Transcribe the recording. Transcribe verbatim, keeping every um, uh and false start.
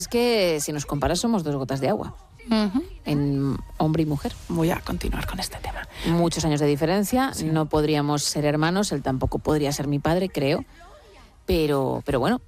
Es que si nos comparas somos dos gotas de agua. Uh-huh. En hombre y mujer. Voy a continuar con este tema. Muchos años de diferencia, sí. No podríamos ser hermanos, él tampoco podría ser mi padre, creo. Pero, pero bueno,